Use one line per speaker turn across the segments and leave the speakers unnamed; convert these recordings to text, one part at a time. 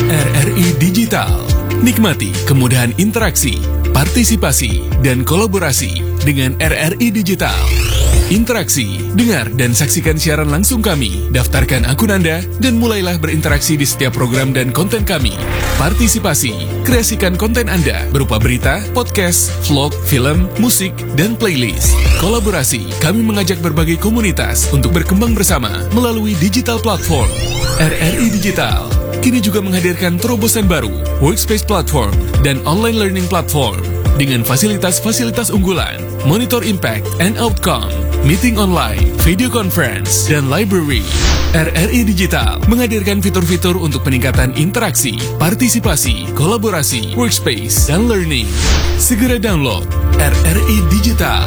RRI Digital. Nikmati kemudahan interaksi, partisipasi, dan kolaborasi dengan RRI Digital. Interaksi, dengar dan saksikan siaran langsung kami. Daftarkan akun Anda dan mulailah berinteraksi di setiap program dan konten kami. Partisipasi, kreasikan konten Anda berupa berita, podcast, vlog, film, musik, dan playlist. Kolaborasi, kami mengajak berbagai komunitas untuk berkembang bersama melalui digital platform. RRI Digital kini juga menghadirkan terobosan baru, workspace platform, dan online learning platform dengan fasilitas-fasilitas unggulan, monitor impact and outcome, meeting online, video conference, dan library. RRI Digital menghadirkan fitur-fitur untuk peningkatan interaksi, partisipasi, kolaborasi, workspace, dan learning. Segera download RRI Digital.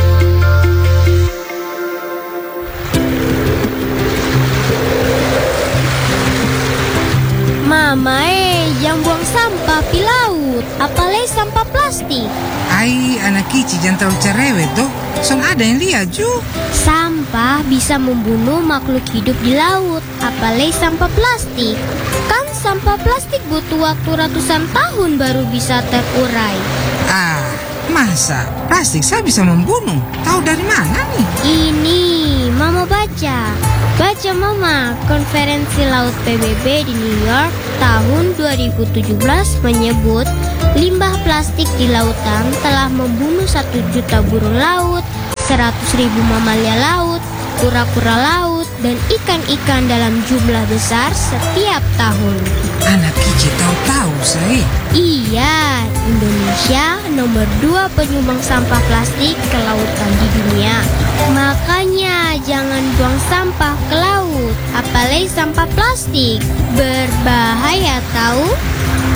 Mama jangan buang sampah di laut, apalagi sampah plastik.
Ai, anak kicik jangan terlalu cerewet toh. Son ada yang lihat ju.
Sampah bisa membunuh makhluk hidup di laut, apalagi sampah plastik. Kan sampah plastik butuh waktu ratusan tahun baru bisa terurai.
Ah, masa plastik saya bisa membunuh? Tahu dari mana nih?
Ini Mama baca Mama, konferensi laut PBB di New York tahun 2017 menyebut limbah plastik di lautan telah membunuh 1 juta burung laut, 100.000 mamalia laut, kura-kura laut, dan ikan-ikan dalam jumlah besar setiap tahun.
Anak kicik tahu saya.
Iya, Indonesia nomor 2 penyumbang sampah plastik ke lautan di dunia. Makanya jangan buang sampah ke laut, apalagi sampah plastik. Berbahaya tahu?